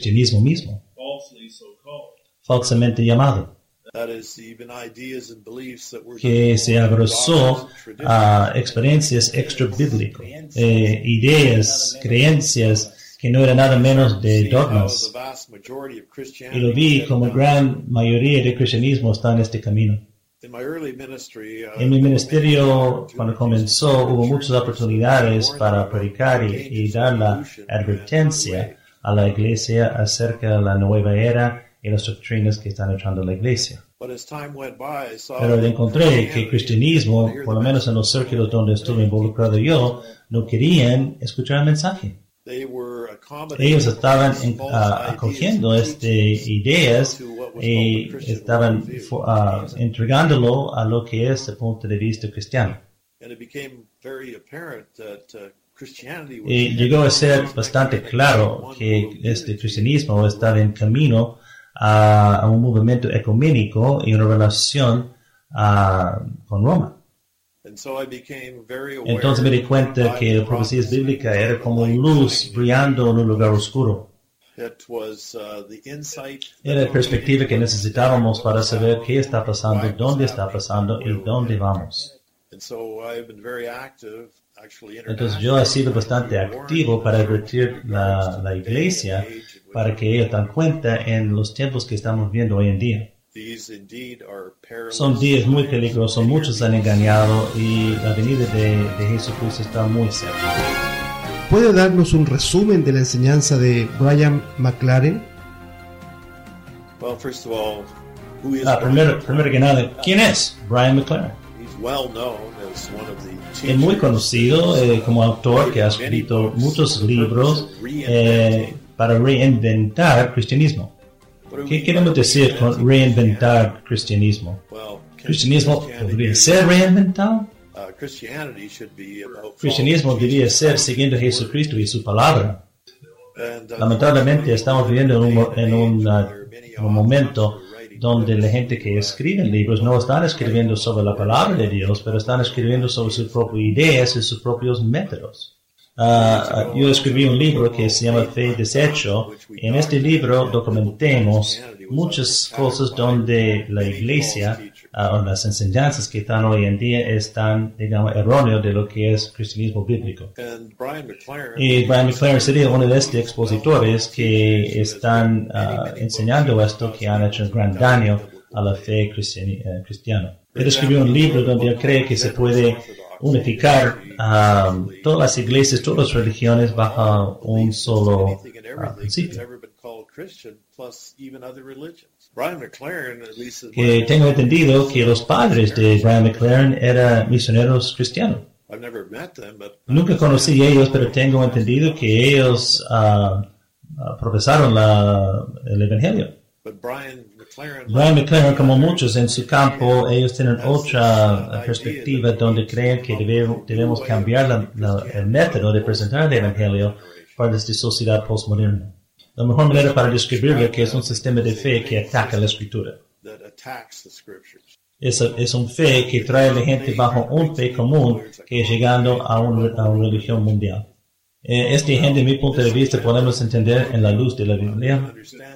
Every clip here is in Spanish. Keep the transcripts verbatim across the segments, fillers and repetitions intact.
cristianismo mismo, falsamente llamado, que se abrazó a experiencias extra-bíblicas, eh, ideas, creencias que no eran nada menos de dogmas. Y lo vi como gran mayoría del cristianismo está en este camino. En mi ministerio, cuando comenzó, hubo muchas oportunidades para predicar y, y dar la advertencia a la iglesia acerca de la nueva era y las doctrinas que están entrando a la iglesia. Pero encontré que el cristianismo, por lo menos en los círculos donde estuve involucrado yo, no querían escuchar el mensaje. Ellos estaban en, uh, acogiendo estas ideas y estaban uh, entregándolo a lo que es el punto de vista cristiano. Y llegó a ser bastante claro que este cristianismo estaba en camino a, a un movimiento ecuménico y una relación uh, con Roma. Entonces me di cuenta que la profecía bíblica era como luz brillando en un lugar oscuro. Era la perspectiva que necesitábamos para saber qué está pasando, dónde está pasando y dónde vamos. Entonces yo he sido bastante activo para advertir la, la iglesia para que ellos den cuenta en los tiempos que estamos viendo hoy en día. Son días muy peligrosos, muchos han engañado y la venida de, de Jesucristo está muy cerca. ¿Puede darnos un resumen de la enseñanza de Brian McLaren? Ah, primero, primero que nada, ¿quién es Brian McLaren? Es muy conocido eh, como autor que ha escrito muchos libros eh, para reinventar cristianismo. ¿Qué queremos decir con reinventar cristianismo? ¿Cristianismo podría ser reinventado? Cristianismo debería ser siguiendo a Jesucristo y su palabra. Lamentablemente estamos viviendo en un, en un, uh, un momento donde la gente que escribe libros no están escribiendo sobre la palabra de Dios, pero están escribiendo sobre sus propias ideas y sus propios métodos. Uh, yo escribí un libro que se llama Fe y Desecho. En este libro documentemos muchas cosas donde la iglesia uh, o las enseñanzas que están hoy en día están, digamos, erróneas de lo que es cristianismo bíblico. Y Brian McLaren sería uno de estos expositores que están uh, enseñando esto, que han hecho un gran daño a la fe cristiani- uh, cristiana. Él escribió un libro donde él cree que se puede unificar um, todas las iglesias, todas las religiones bajo un solo uh, principio. Que tengo entendido que los padres de Brian McLaren eran misioneros cristianos. Nunca conocí a ellos, pero tengo entendido que ellos uh, uh, profesaron la, el evangelio. Brian McLaren, como muchos en su campo, ellos tienen otra perspectiva donde creen que debemos, debemos cambiar la, la, el método de presentar el evangelio para esta sociedad postmoderna. La mejor manera para describirlo que es un sistema de fe que ataca la escritura. Es, es un fe que trae a la gente bajo un fe común que es llegando a, un, a una religión mundial. Eh, este gente, de mi punto de vista, podemos entender en la luz de la Biblia,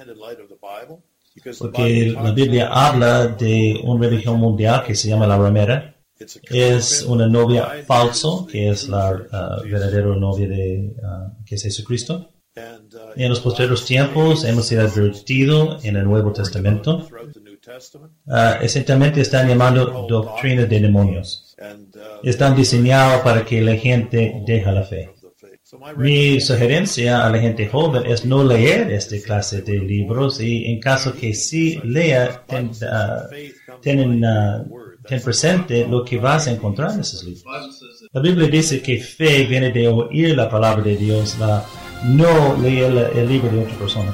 porque la Biblia habla de una religión mundial que se llama la ramera. Es una novia falso, que es la uh, verdadera novia de uh, que es Jesucristo. En los posteriores tiempos hemos sido advertidos en el Nuevo Testamento. Uh, esencialmente están llamando doctrinas de demonios. Están diseñados para que la gente deje la fe. Mi sugerencia a la gente joven es no leer esta clase de libros y en caso que sí lea, ten, uh, ten, uh, ten presente lo que vas a encontrar en esos libros. La Biblia dice que fe viene de oír la palabra de Dios, la, no leer el, el libro de otra persona.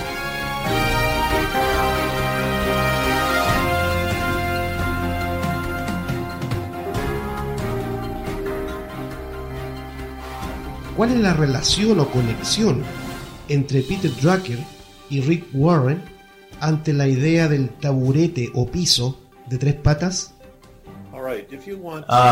¿Cuál es la relación o conexión entre Peter Drucker y Rick Warren ante la idea del taburete o piso de tres patas? Uh,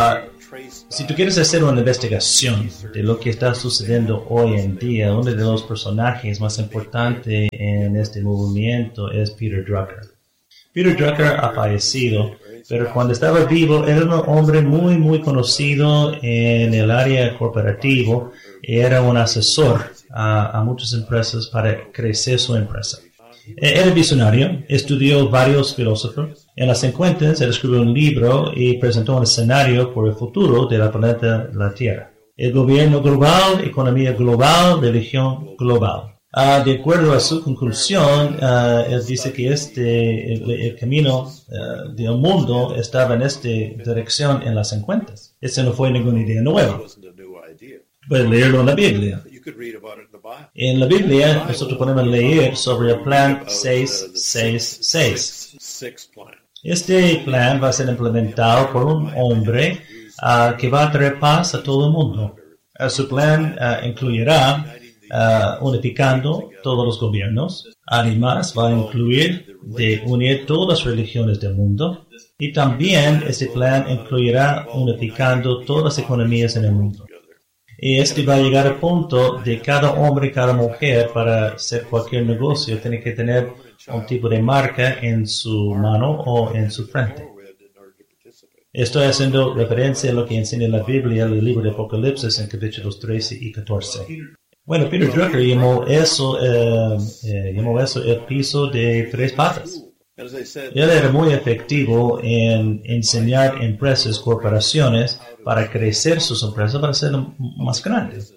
Si tú quieres hacer una investigación de lo que está sucediendo hoy en día, uno de los personajes más importantes en este movimiento es Peter Drucker. Peter Drucker ha fallecido, pero cuando estaba vivo era un hombre muy, muy conocido en el área corporativo y era un asesor a, a muchas empresas para crecer su empresa. Era visionario, estudió varios filósofos. En los cincuenta él escribió un libro y presentó un escenario por el futuro de la planeta la Tierra. El gobierno global, economía global, religión global. Uh, de acuerdo a su conclusión, uh, él dice que este, el, el camino uh, del mundo estaba en esta dirección en las cincuenta. Esa no fue ninguna idea nueva. Puedes leerlo en la Biblia. En la Biblia nosotros podemos leer sobre el plan seiscientos sesenta y seis. Este plan va a ser implementado por un hombre uh, que va a traer paz a todo el mundo. Uh, su plan uh, incluirá uh, unificando todos los gobiernos. Además va a incluir de unir todas las religiones del mundo. Y también este plan incluirá unificando todas las economías en el mundo. Y este va a llegar al punto de cada hombre y cada mujer para hacer cualquier negocio tiene que tener un tipo de marca en su mano o en su frente. Estoy haciendo referencia a lo que enseña la Biblia, el libro de Apocalipsis en capítulos trece y catorce. Bueno, Peter Drucker llamó eso, eh, eh, llamó eso el piso de tres patas. Él era muy efectivo en enseñar empresas, corporaciones, para crecer sus empresas, para ser más grandes.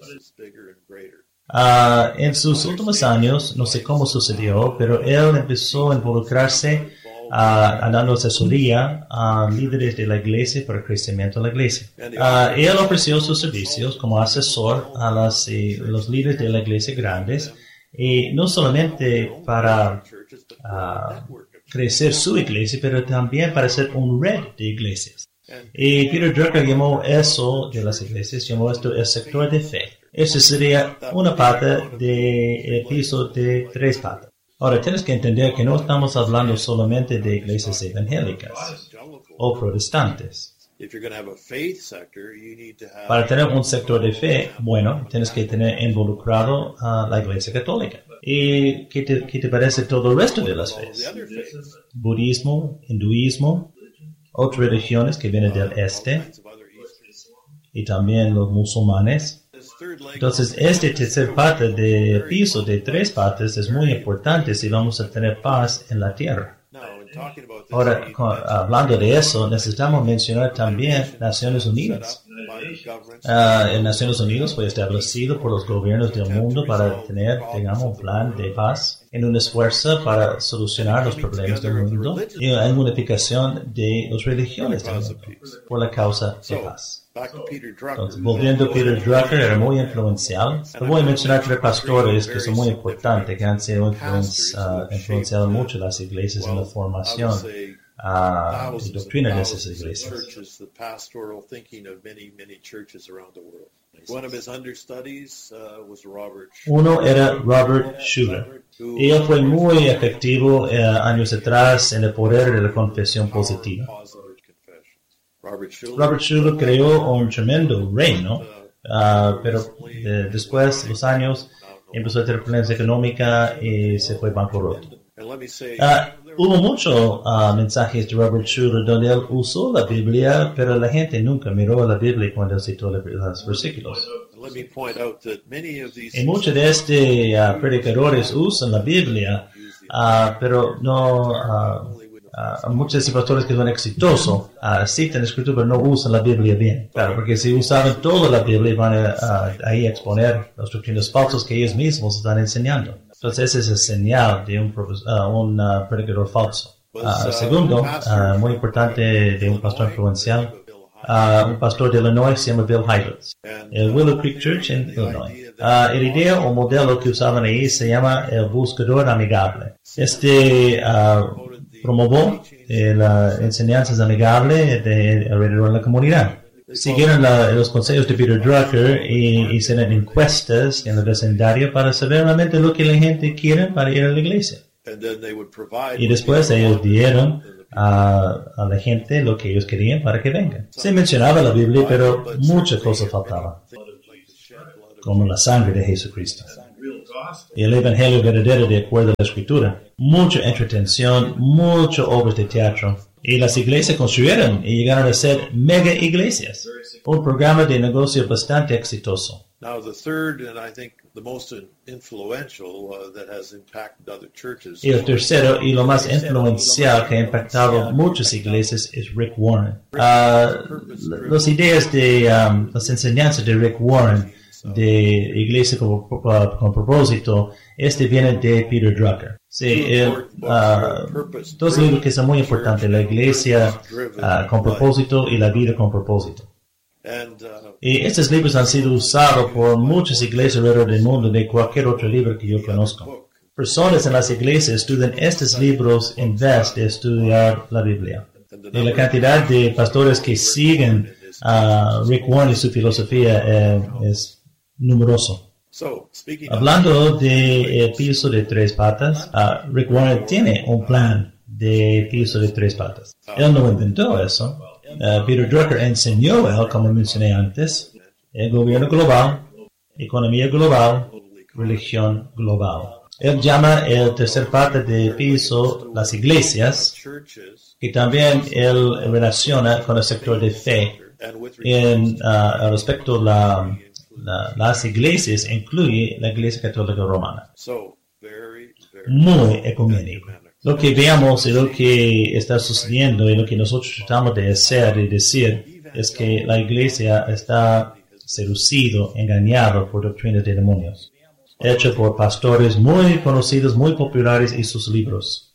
Uh, en sus últimos años, no sé cómo sucedió, pero él empezó a involucrarse uh, dando asesoría a líderes de la iglesia para el crecimiento de la iglesia. Uh, él ofreció sus servicios como asesor a las, eh, los líderes de la iglesia grandes, y no solamente para uh, crecer su iglesia, pero también para ser un red de iglesias. Y Peter Drucker llamó eso de las iglesias, llamó esto el sector de fe. Ese sería una pata del piso de tres patas. Ahora, tienes que entender que no estamos hablando solamente de iglesias evangélicas o protestantes. Para tener un sector de fe, bueno, tienes que tener involucrado a la iglesia católica. ¿Y qué te, qué te parece todo el resto de las fees? Budismo, hinduismo, otras religiones que vienen del este, y también los musulmanes. Entonces, este tercer pata de piso de tres patas es muy importante si vamos a tener paz en la tierra. Ahora, hablando de eso, necesitamos mencionar también Naciones Unidas. Uh, en Naciones Unidas fue establecido por los gobiernos del mundo para tener, digamos, un plan de paz en un esfuerzo para solucionar los problemas del mundo y en unificación de las religiones del mundo por la causa de paz. Entonces, volviendo a Peter Drucker, era muy influencial. Te voy a mencionar tres pastores que son muy importantes, que han sido influenci- uh, influenciado mucho las iglesias en la formación uh, y doctrina de esas iglesias. Uno era Robert Schuller. Y él fue muy efectivo uh, años atrás en el poder de la confesión positiva. Robert Schuller creó un tremendo reino, uh, pero eh, después, los años, empezó a tener problemas económicos y se fue bancarrota. Uh, hubo muchos uh, mensajes de Robert Schuller donde él usó la Biblia, pero la gente nunca miró la Biblia cuando citó los versículos. Y muchos de estos uh, predicadores usan la Biblia, uh, pero no... Uh, Uh, muchos de estos pastores que son exitosos uh, citan la escritura pero no usan la Biblia bien. Claro, porque si usaban toda la Biblia van a, a, a exponer las doctrinas falsas que ellos mismos están enseñando. Entonces ese es el señal de un, uh, un uh, predicador falso. Uh, segundo, uh, muy importante de un pastor influencial, uh, un pastor de Illinois se llama Bill Hybels. El Willow Creek Church en Illinois. Uh, el idea o modelo que usaban ahí se llama el buscador amigable. Este uh, promovió eh, las enseñanzas amigables de alrededor de la comunidad. Siguieron la, los consejos de Peter Drucker y hicieron encuestas en el vecindario para saber realmente lo que la gente quiere para ir a la iglesia. Y después ellos dieron a, a la gente lo que ellos querían para que vengan. Se mencionaba la Biblia, pero muchas cosas faltaban, como la sangre de Jesucristo y el evangelio verdadero de acuerdo a la Escritura. Mucha entretención, muchas obras de teatro. Y las iglesias construyeron y llegaron a ser mega iglesias. Un programa de negocio bastante exitoso. Now the third and I think the most influential uh, that has impacted other churches. Y el tercero y lo más influencial que ha impactado muchas iglesias es Rick Warren. Uh, las ideas de um, las enseñanzas de Rick Warren de iglesia con, con propósito, este viene de Peter Drucker. Sí, el, uh, dos libros que son muy importantes, la iglesia uh, con propósito y la vida con propósito. Y estos libros han sido usados por muchas iglesias alrededor del mundo de cualquier otro libro que yo conozco. Personas en las iglesias estudian estos libros en vez de estudiar la Biblia. Y la cantidad de pastores que siguen a uh, Rick Warren y su filosofía eh, es numeroso. Hablando de eh, piso de tres patas, uh, Rick Warren tiene un plan de piso de tres patas. Él no inventó eso. Uh, Peter Drucker enseñó él, como mencioné antes, el gobierno global, economía global, religión global. Él llama el tercer parte de piso las iglesias, y también él relaciona con el sector de fe. En uh, respecto a la, la, las iglesias, incluye la Iglesia Católica Romana. Muy ecuménico. Lo que veamos y lo que está sucediendo y lo que nosotros tratamos de hacer y decir es que la iglesia está seducido, engañado por doctrinas de demonios, hecho por pastores muy conocidos, muy populares y sus libros.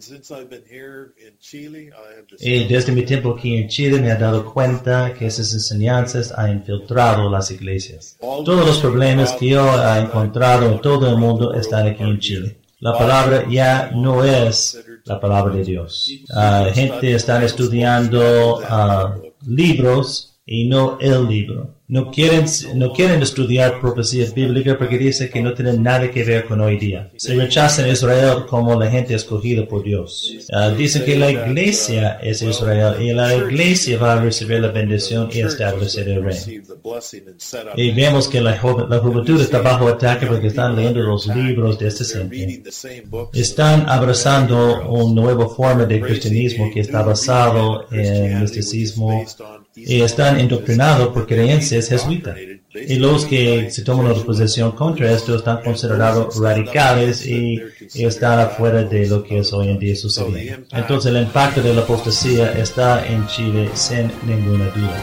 Y desde mi tiempo aquí en Chile me he dado cuenta que esas enseñanzas han infiltrado las iglesias. Todos los problemas que yo he encontrado en todo el mundo están aquí en Chile. La palabra ya no es la palabra de Dios. Uh, gente está estudiando uh, libros y no el libro. No quieren, no quieren estudiar profecía bíblica porque dicen que no tienen nada que ver con hoy día. Se rechazan a Israel como la gente escogida por Dios. Uh, dicen que la iglesia es Israel y la iglesia va a recibir la bendición y establecer el reino. Y vemos que la, ju la juventud está bajo ataque porque están leyendo los libros de este gente. Están abrazando una nueva forma de cristianismo que está basado en misticismo y están indoctrinados por creencias jesuitas. Y los que se toman una posición contra esto están considerados radicales y, y están afuera de lo que es hoy en día sucediendo. Entonces el impacto de la apostasía está en Chile sin ninguna duda.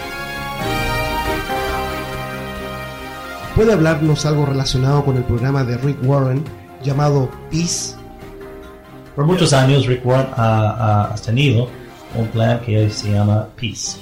¿Puede hablarnos algo relacionado con el programa de Rick Warren llamado Peace? Por muchos años Rick Warren ha, ha tenido un plan que se llama Peace.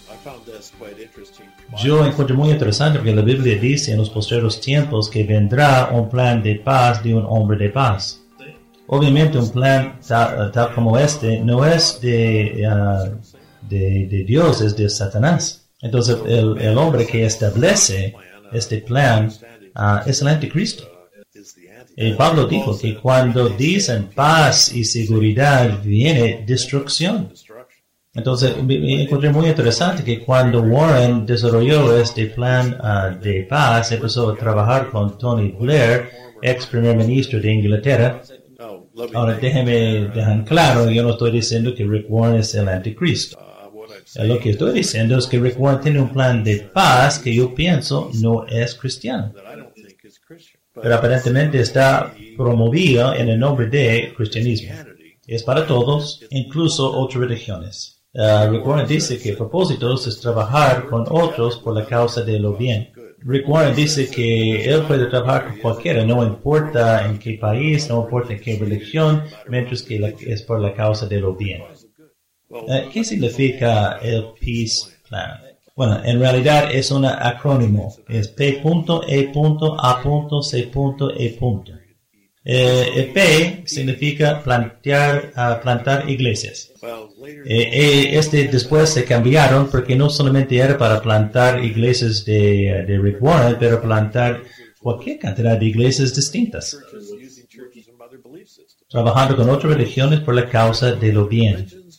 Yo encuentro muy interesante porque la Biblia dice en los postreros tiempos que vendrá un plan de paz de un hombre de paz. Obviamente un plan tal, tal como este no es de, uh, de, de Dios, es de Satanás. Entonces el, el hombre que establece este plan uh, es el anticristo. Y Pablo dijo que cuando dicen paz y seguridad viene destrucción. Entonces, me encontré muy interesante que cuando Warren desarrolló este plan uh, de paz, empezó a trabajar con Tony Blair, ex primer ministro de Inglaterra. Ahora, déjeme dejar claro, yo no estoy diciendo que Rick Warren es el anticristo. Lo que estoy diciendo es que Rick Warren tiene un plan de paz que yo pienso no es cristiano. Pero aparentemente está promovido en el nombre de cristianismo. Es para todos, incluso otras religiones. Uh, Rick Warren dice que el propósito es trabajar con otros por la causa de lo bien. Rick Warren dice que él puede trabajar con cualquiera, no importa en qué país, no importa en qué religión, mientras que la, es por la causa de lo bien. Uh, ¿Qué significa el Peace Plan? Bueno, en realidad es un acrónimo. Es P E A C E. Eh, el P significa plantear, uh, plantar iglesias. Eh, eh, este después se cambiaron porque no solamente era para plantar iglesias de, de Rick Warren, pero plantar cualquier cantidad de iglesias distintas, trabajando con otras religiones por la causa de lo bien.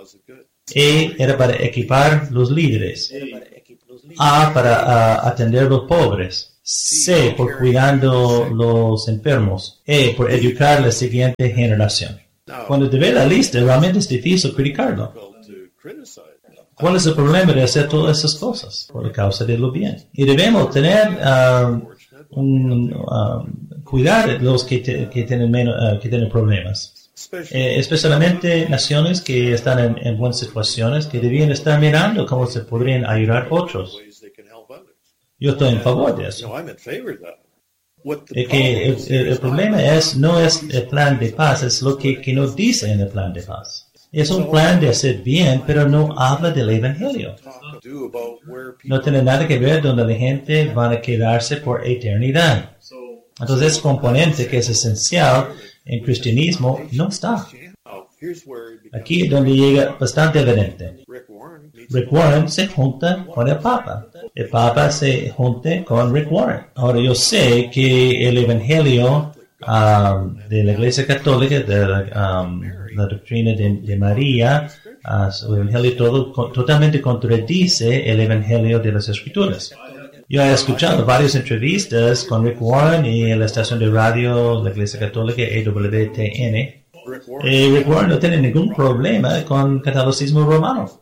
E era para equipar los líderes. A, para uh, atender a los pobres. C, por cuidando los enfermos. E, por educar la siguiente generación. Cuando te ve la lista, realmente es difícil criticarlo. ¿Cuál es el problema de hacer todas esas cosas? Por la causa de lo bien. Y debemos tener, uh, un, uh, cuidar de los que, te, que, tienen menos, uh, que tienen problemas. Eh, especialmente naciones que están en, en buenas situaciones, que debían estar mirando cómo se podrían ayudar otros. Yo estoy en favor de eso. Eh, que el, el, el problema es, no es el plan de paz, es lo que, que nos dice en el plan de paz. Es un plan de hacer bien, pero no habla del Evangelio. No tiene nada que ver donde la gente va a quedarse por eternidad. Entonces, ese componente que es esencial en cristianismo no está. Aquí es donde llega bastante evidente. Rick Warren se junta con el Papa. El Papa se junta con Rick Warren. Ahora yo sé que el Evangelio um, de la Iglesia Católica, de la, um, la doctrina de, de María, uh, el Evangelio todo co- totalmente contradice el Evangelio de las Escrituras. Yo he escuchado varias entrevistas con Rick Warren y en la estación de radio de la Iglesia Católica E W T N. Y Rick Warren no tiene ningún problema con catolicismo romano.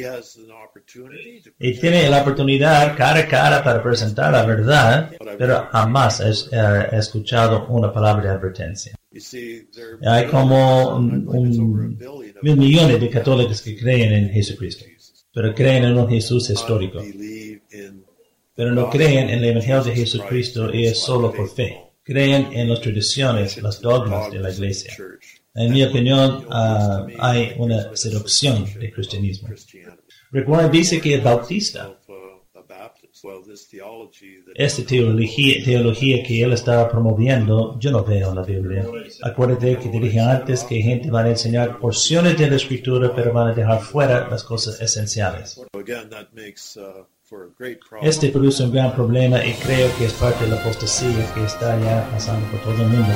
Y tiene la oportunidad cara a cara para presentar la verdad, pero jamás he, he escuchado una palabra de advertencia. Hay como un, un, mil millones de católicos que creen en Jesucristo, pero creen en un Jesús histórico. Pero no creen en el Evangelio de Jesucristo y es solo por fe. Creen en las tradiciones, las dogmas de la Iglesia. En mi opinión, uh, hay una seducción de cristianismo. Rick Warren dice que es bautista. Esta teología, teología que él está promoviendo, yo no veo en la Biblia. Acuérdate que te dije antes que gente va a enseñar porciones de la Escritura, pero van a dejar fuera las cosas esenciales. Este produce un gran problema y creo que es parte de la apostasía que está ya pasando por todo el mundo.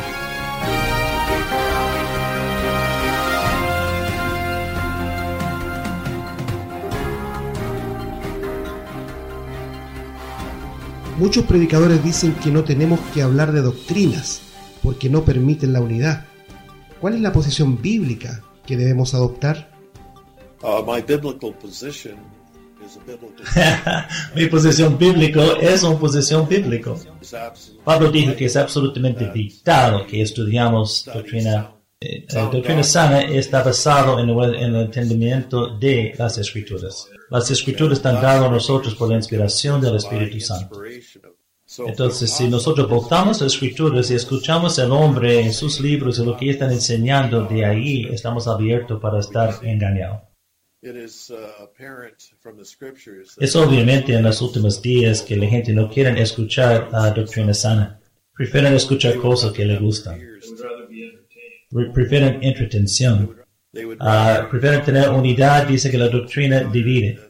Muchos predicadores dicen que no tenemos que hablar de doctrinas porque no permiten la unidad. ¿Cuál es la posición bíblica que debemos adoptar? Uh, my biblical position is a biblical Mi posición bíblica es una posición bíblica. Pablo dijo que es absolutamente vital que estudiamos doctrina. Eh, la doctrina sana está basada en el, en el entendimiento de las Escrituras. Las Escrituras están dadas a nosotros por la inspiración del Espíritu Santo. Entonces, si nosotros voltamos a las Escrituras y escuchamos al hombre en sus libros y lo que están enseñando, de ahí estamos abiertos para estar engañados. Es obviamente en los últimos días que la gente no quiere escuchar la doctrina sana. Prefieren escuchar cosas que les gustan. Prefieren entretención. Uh, prefieren tener unidad, dice que la doctrina divide.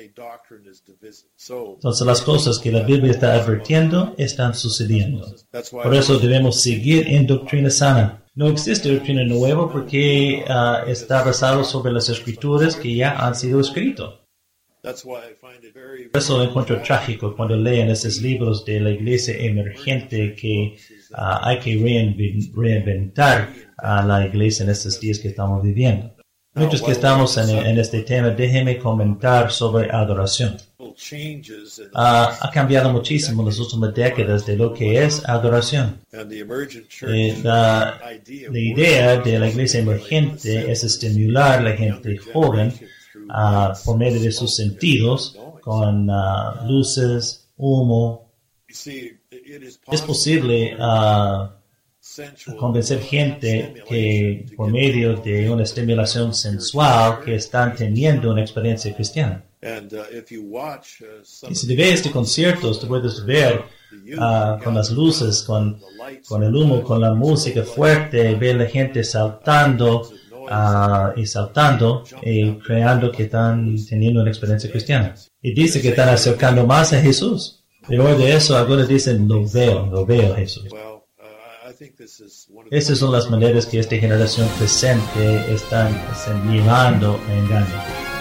Entonces las cosas que la Biblia está advirtiendo están sucediendo. Por eso debemos seguir en doctrina sana. No existe doctrina nueva porque uh, está basado sobre las escrituras que ya han sido escritas. Por eso lo encuentro trágico cuando leen esos libros de la iglesia emergente que uh, hay que reinven- reinventar a la iglesia en estos días que estamos viviendo. Mientras que estamos en, en este tema, déjeme comentar sobre adoración. Uh, ha cambiado muchísimo en las últimas décadas de lo que es adoración. Eh, la, la idea de la iglesia emergente es estimular a la gente joven uh, por medio de sus sentidos con uh, luces, humo. Es posible uh, convencer gente que por medio de una estimulación sensual que están teniendo una experiencia cristiana. Y si te ves este conciertos, te puedes ver uh, con las luces, con, con el humo, con la música fuerte, ver la gente saltando uh, y saltando y creando que están teniendo una experiencia cristiana. Y dice que están acercando más a Jesús. Y luego de eso, algunos dicen, lo veo, lo veo a Jesús. Esas son las maneras que esta generación presente están, están llevando a engaño.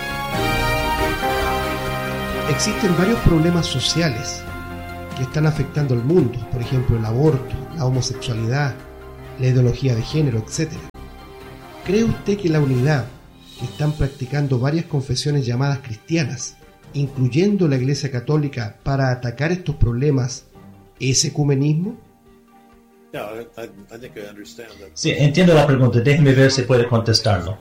Existen varios problemas sociales que están afectando al mundo, por ejemplo el aborto, la homosexualidad, la ideología de género, etcétera. ¿Cree usted que la unidad que están practicando varias confesiones llamadas cristianas, incluyendo la Iglesia Católica, para atacar estos problemas, es ecumenismo? Sí, entiendo la pregunta. Déjeme ver si puede contestarlo.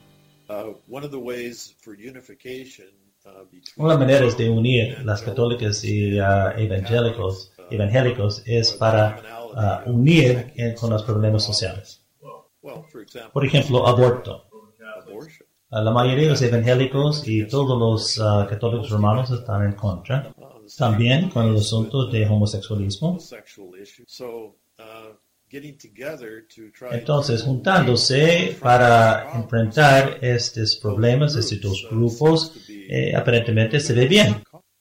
Una de las maneras de unir las católicas y uh, evangélicos, evangélicos es para uh, unir en, con los problemas sociales. Por ejemplo, aborto. Uh, la mayoría de los evangélicos y todos los uh, católicos romanos están en contra. También con el asunto de homosexualismo. Entonces, juntándose para enfrentar estos problemas, estos dos grupos, eh, aparentemente se ve bien.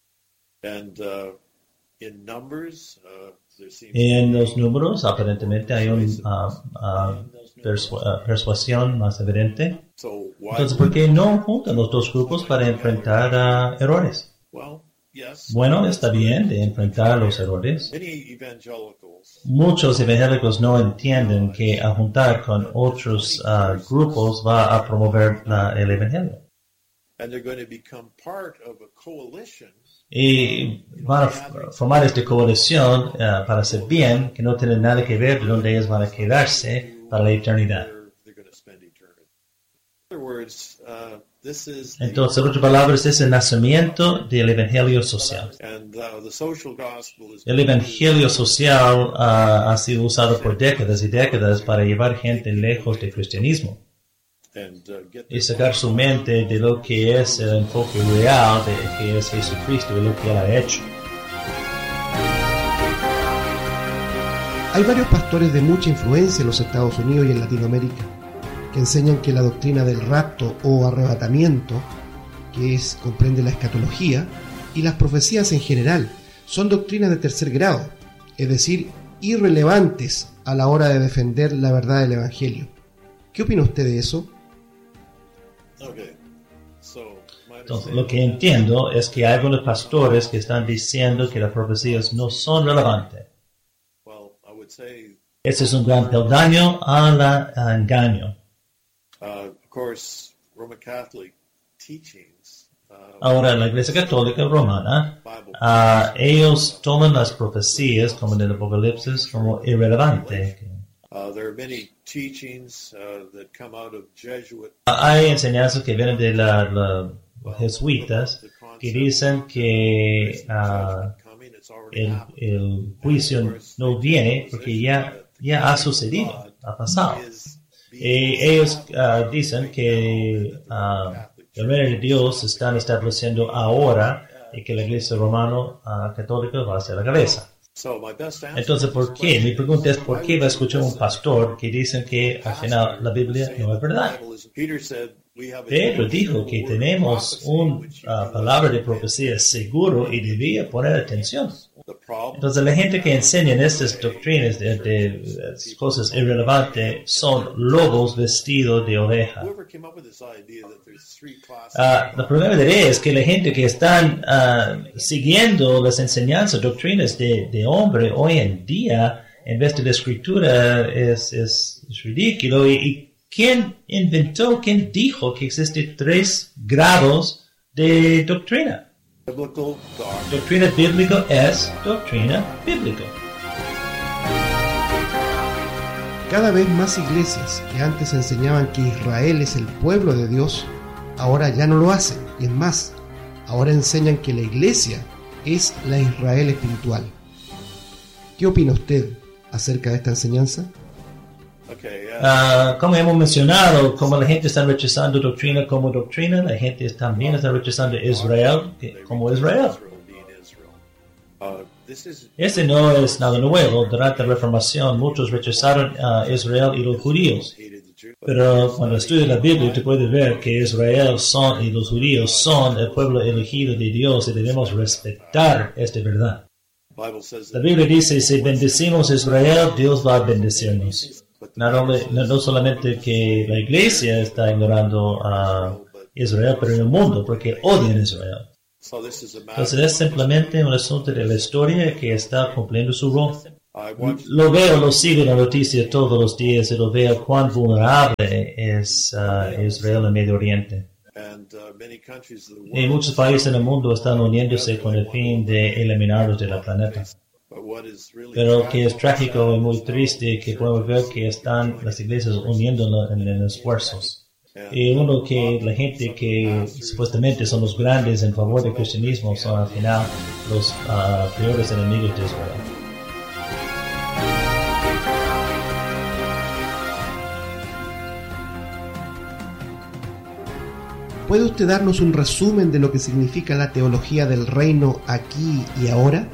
En los números, aparentemente hay una uh, uh, persu uh, persuasión más evidente. Entonces, ¿por qué no juntan los dos grupos para enfrentar uh, errores? Bueno, está bien de enfrentar los errores. Muchos evangélicos no entienden que a juntar con otros uh, grupos va a promover la, el evangelio. Y van a formar esta coalición uh, para hacer bien, que no tiene nada que ver de dónde ellos van a quedarse para la eternidad. Entonces, en otras palabras, es el nacimiento del evangelio social. El evangelio social uh, ha sido usado por décadas y décadas para llevar gente lejos del cristianismo y sacar su mente de lo que es el enfoque real de que es Jesucristo y lo que Él ha hecho. Hay varios pastores de mucha influencia en los Estados Unidos y en Latinoamérica que enseñan que la doctrina del rapto o arrebatamiento, que es, comprende la escatología, y las profecías en general, son doctrinas de tercer grado, es decir, irrelevantes a la hora de defender la verdad del Evangelio. ¿Qué opina usted de eso? Entonces, lo que entiendo es que hay algunos pastores que están diciendo que las profecías no son relevantes. Ese es un gran peldaño al engaño. Ahora, la Iglesia Católica Romana, uh, ellos toman las profecías, como en el Apocalipsis, como irrelevantes. Hay enseñanzas que vienen de la, la, los jesuitas que dicen que uh, el, el juicio no viene porque ya, ya ha sucedido, ha pasado. Y ellos uh, dicen que uh, el reino de Dios se están estableciendo ahora y que la Iglesia Romana uh, Católica va a ser la cabeza. Entonces, ¿por qué? Mi pregunta es, ¿por qué va a escuchar un pastor que dicen que al final la Biblia no es verdad? Pedro dijo que tenemos una uh, palabra de profecía seguro y debía poner atención. Entonces, la gente que enseña estas doctrinas de, de, de cosas irrelevantes son lobos vestidos de oveja. Uh, el problema de es que la gente que están uh, siguiendo las enseñanzas, doctrinas de, de hombre hoy en día, en vez de la escritura, es, es, es ridículo. Y, y ¿quién inventó, quién dijo que existen tres grados de doctrina? Doctrina bíblica es doctrina bíblica. Cada vez más iglesias que antes enseñaban que Israel es el pueblo de Dios, ahora ya no lo hacen. Y es más, ahora enseñan que la iglesia es la Israel espiritual. ¿Qué opina usted acerca de esta enseñanza? Uh, como hemos mencionado, como la gente está rechazando doctrina como doctrina, la gente también está rechazando Israel como Israel. Este no es nada nuevo. Durante la Reformación muchos rechazaron a Israel y los judíos. Pero cuando estudias la Biblia te puedes ver que Israel son y los judíos son el pueblo elegido de Dios y debemos respetar esta verdad. La Biblia dice, si bendecimos a Israel, Dios va a bendecirnos. No, no, no solamente que la iglesia está ignorando a Israel, pero en el mundo, porque odian a Israel. Entonces es simplemente un asunto de la historia que está cumpliendo su rol. Lo veo, lo sigo en la noticia todos los días y lo veo cuán vulnerable es uh, Israel en Medio Oriente. Y muchos países en el mundo están uniéndose con el fin de eliminarlos de la planeta. Pero que es trágico y muy triste que podemos ver que están las iglesias uniéndonos en, en esfuerzos. Y uno que la gente que supuestamente son los grandes en favor del cristianismo son al final los uh, peores enemigos de Israel. ¿Puede usted darnos un resumen de lo que significa la teología del reino aquí y ahora?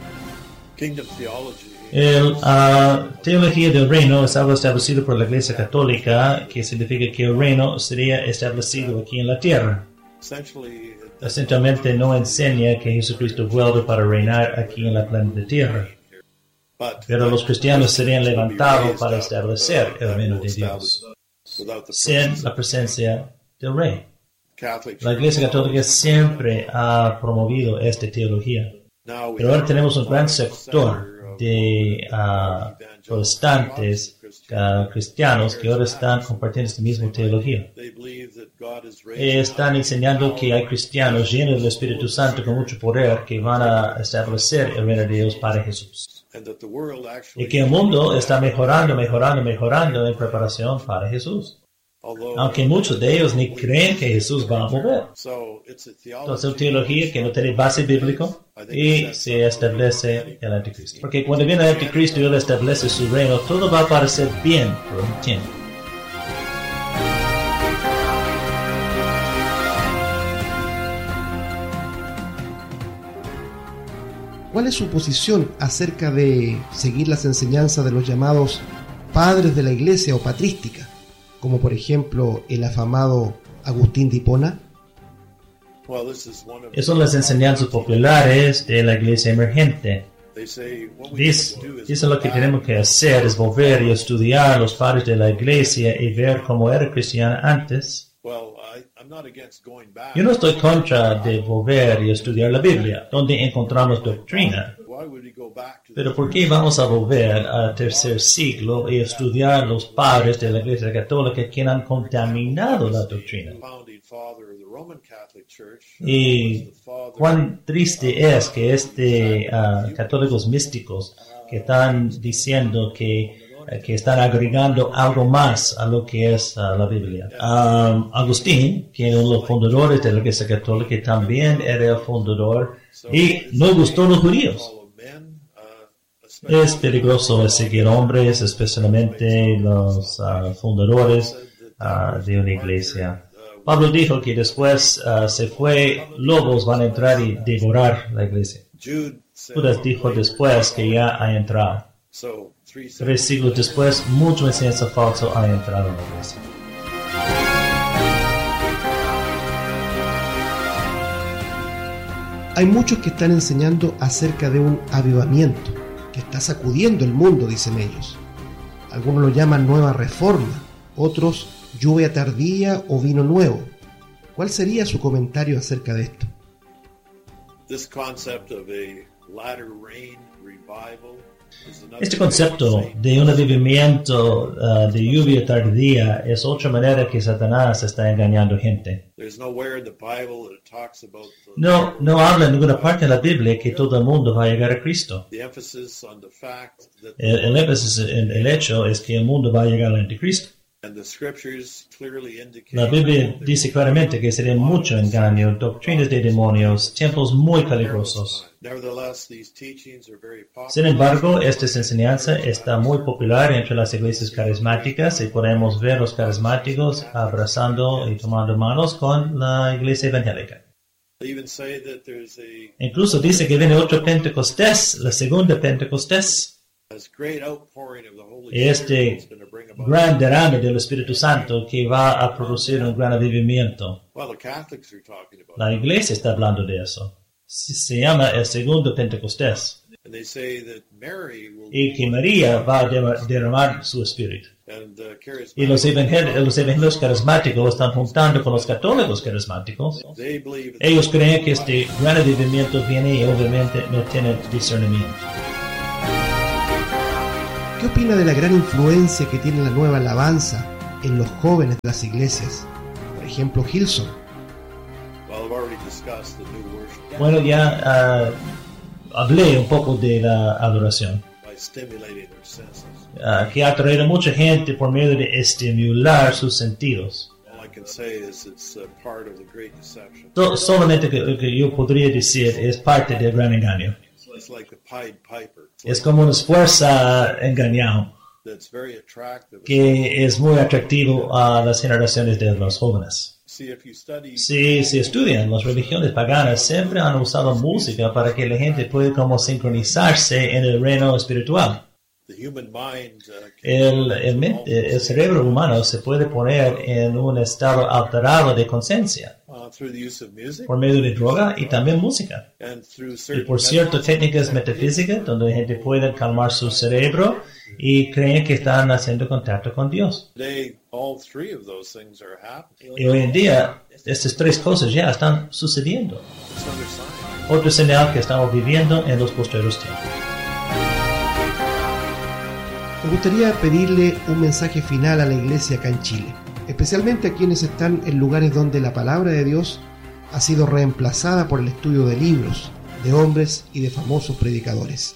La uh, teología del reino es algo establecido por la Iglesia Católica, que significa que el reino sería establecido aquí en la tierra. Esencialmente no enseña que Jesucristo vuelve para reinar aquí en la planeta Tierra. Pero los cristianos serían levantados para establecer el reino de Dios, sin la presencia del rey. La Iglesia Católica siempre ha promovido esta teología. Pero ahora tenemos un gran sector de uh, protestantes uh, cristianos que ahora están compartiendo esta misma teología. Están enseñando que hay cristianos llenos del Espíritu Santo con mucho poder que van a establecer el reino de Dios para Jesús. Y que el mundo está mejorando, mejorando, mejorando en preparación para Jesús. Aunque muchos de ellos ni creen que Jesús va a volver. Entonces es una teología que no tiene base bíblica y se establece el anticristo. Porque cuando viene el anticristo y él establece su reino, todo va a parecer bien por un tiempo. ¿Cuál es su posición acerca de seguir las enseñanzas de los llamados padres de la iglesia o patrística, como por ejemplo el afamado Agustín de Hipona? Esas son las enseñanzas populares de la iglesia emergente. Dicen dice lo que tenemos que hacer es volver y estudiar a los padres de la iglesia y ver cómo era cristiana antes. Yo no estoy contra de volver y estudiar la Biblia, donde encontramos doctrina. Pero ¿por qué vamos a volver al tercer siglo y estudiar los padres de la Iglesia Católica que han contaminado la doctrina? Y cuán triste es que este uh, católicos místicos que están diciendo que que están agregando algo más a lo que es uh, la Biblia. Um, Agustín, que es uno de los fundadores de la Iglesia Católica, también era el fundador y no gustó a los judíos. Es peligroso seguir hombres, especialmente los uh, fundadores uh, de una iglesia. Pablo dijo que después uh, se fue, lobos van a entrar y devorar la iglesia. Judas dijo después que ya ha entrado. Tres siglos después, mucha enseñanza falsa ha entrado en la iglesia. Hay muchos que están enseñando acerca de un avivamiento que está sacudiendo el mundo, dicen ellos. Algunos lo llaman nueva reforma, otros lluvia tardía o vino nuevo. ¿Cuál sería su comentario acerca de esto? Este concepto de un avivamiento uh, de lluvia tardía es otra manera que Satanás está engañando gente. No, no habla en ninguna parte de la Biblia que todo el mundo va a llegar a Cristo. El, el énfasis en el hecho es que el mundo va a llegar al anticristo. La Biblia dice claramente que sería mucho engaño, doctrinas de demonios, tiempos muy peligrosos. Sin embargo, esta enseñanza está muy popular entre las iglesias carismáticas y podemos ver los carismáticos abrazando y tomando manos con la iglesia evangélica. Incluso dice que viene otro Pentecostés, la segunda Pentecostés. Este gran derrame del Espíritu Santo que va a producir un gran avivamiento. La iglesia está hablando de eso. Se llama el segundo Pentecostés. And they say that Mary will y que María va a derra- derramar su espíritu. and uh, Y los evangel- los evangelios carismáticos están juntando con los católicos carismáticos. they believe Ellos creen que este gran avivamiento viene y obviamente no tienen discernimiento. ¿Qué opina de la gran influencia que tiene la nueva alabanza en los jóvenes de las iglesias? Por ejemplo, Hillsong. well, I've already discussed the new worship Bueno, ya ah, hablé un poco de la adoración, by stimulating their senses. ah, que ha traído mucha gente por medio de estimular sus sentidos. All I can say is it's uh, part of the great deception. So- solamente que, lo que yo podría decir es parte del gran engaño. It's like the Pied Piper. It's Es like, como una fuerza engañada that's very attractive. que es muy atractivo a las generaciones de los jóvenes. See, if you study Si se estudian, las religiones paganas siempre han usado música para que la gente pueda como sincronizarse en el reino espiritual. the human mind, uh, can El, el, mente- el cerebro humano se puede poner en un estado alterado de conciencia uh, through the use of music por medio de droga y también música. and through Y certain por ciertas técnicas metafísicas donde la gente puede calmar su cerebro y creen que están haciendo contacto con Dios. Today, all three of those things are happening. Y hoy en día, estas tres cosas ya están sucediendo. It's another sign. Otro señal que estamos viviendo en los posteriores tiempos. Me gustaría pedirle un mensaje final a la iglesia acá en Chile, especialmente a quienes están en lugares donde la palabra de Dios ha sido reemplazada por el estudio de libros, de hombres y de famosos predicadores.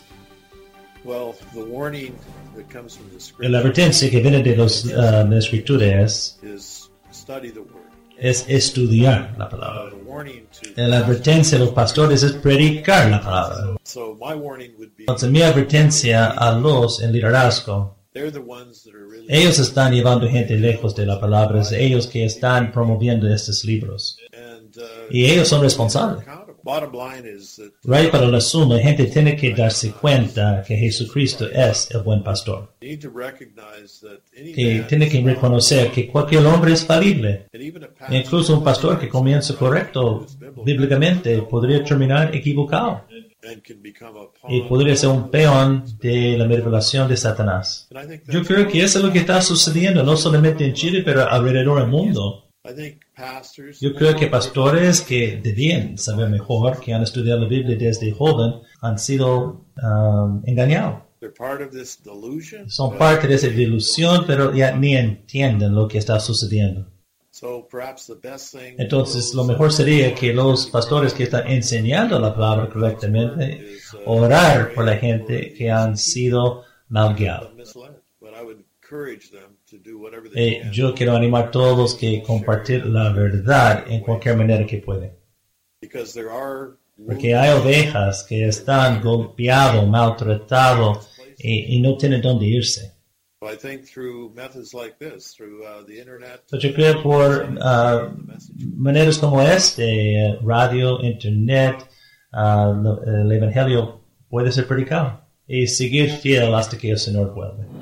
Well, the warning that comes from the La scripture advertencia que viene de los, ah, de la escritura es, is study the word. es estudiar la Uh, palabra. the warning to La advertencia de los pastores es predicar la palabra. so my warning would be Entonces mi advertencia a los en liderazgo, they're the ones that are really ellos están llevando gente lejos de la palabra, es ellos que están promoviendo estos libros. and uh, Y ellos son responsables. accountable. Bottom line is that Right, para la suma, la gente tiene que darse cuenta que Jesucristo es el buen pastor. you need to recognize that any Que man tiene que reconocer que cualquier hombre es falible. and even a pastor Incluso un pastor que comienza correcto bíblicamente podría terminar equivocado and can become a y pawn. podría ser un peón de la manipulación de Satanás. And I think Yo that's, creo que eso es lo que está sucediendo, no solamente en Chile, pero alrededor del mundo. I think pastors Yo creo que pastores que debían saber mejor, que han estudiado la Biblia desde joven, han sido um, engañados. they're part of this delusion. Son but- parte de esa ilusión, pero ya ni entienden lo que está sucediendo. So perhaps the best thing Entonces, lo mejor sería que los pastores que están enseñando la palabra correctamente, is uh, orar por la gente que han sido mal guiados. misled. But I would encourage them to do whatever they Eh, can. yo quiero animar a todos que compartir la verdad en cualquier manera que pueden. Because there are Porque hay ovejas que están golpeadas, maltratadas y, y no tienen dónde irse. I think through methods like this, through uh, the internet, Yo creo por ah, maneras como este, eh, radio, internet, ah, lo- el evangelio puede ser predicado y seguir fiel hasta que el Señor vuelva.